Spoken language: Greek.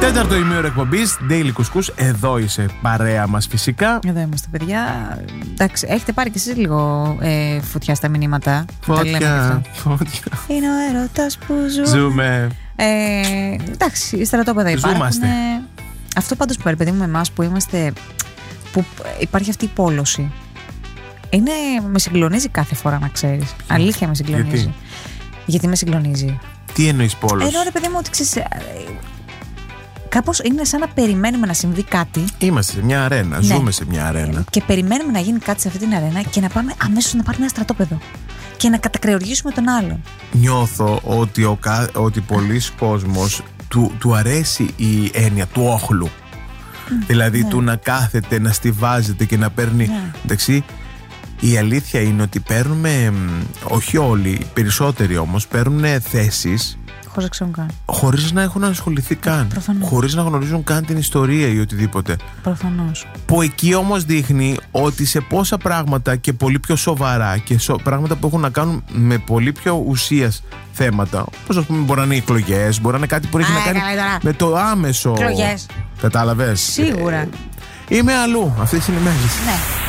Τέταρτο ημίωρο εκπομπής, Daily Couscous. Εδώ είσαι παρέα μας φυσικά. Εδώ είμαστε, παιδιά. Εντάξει, έχετε πάρει κι εσείς λίγο φωτιά στα μηνύματα. Φωτιά. Είναι ο έρωτας που ζούμε. Εντάξει, οι στρατόπεδα υπάρχουν. Ζούμαστε. Αυτό πάντως που παιδί μου με εμάς που είμαστε, που υπάρχει αυτή η πόλωση, με συγκλονίζει κάθε φορά, να ξέρεις. Αλήθεια με συγκλονίζει. Γιατί με συγκλονίζει. Τι εννοείς πόλωση? Ενώ ρε παιδί μου, ότι ξέρεις, κάπως είναι σαν να περιμένουμε να συμβεί κάτι. Είμαστε σε μια αρένα, ζούμε σε μια αρένα. Και περιμένουμε να γίνει κάτι σε αυτή την αρένα και να πάμε αμέσως να πάρουμε ένα στρατόπεδο και να κατακρεουργήσουμε τον άλλον. Νιώθω ότι πολλοί κόσμος του αρέσει η έννοια του όχλου. Δηλαδή του να κάθεται, να στιβάζεται και να παίρνει. Εντάξει, η αλήθεια είναι ότι παίρνουμε, όχι όλοι, οι περισσότεροι όμως, παίρνουν θέσεις χωρίς να έχουν ασχοληθεί καν. Χωρίς να γνωρίζουν καν την ιστορία ή οτιδήποτε. Προφανώς. Που εκεί όμως δείχνει ότι σε πόσα πράγματα και πολύ πιο σοβαρά και πράγματα που έχουν να κάνουν με πολύ πιο ουσίας θέματα, όπως ας πούμε μπορεί να είναι εκλογές, μπορεί να είναι κάτι που έχει να κάνει με το άμεσο. Εκλογές. Κατάλαβες? Σίγουρα. Είμαι αλλού αυτές είναι οι μέρες. Ναι.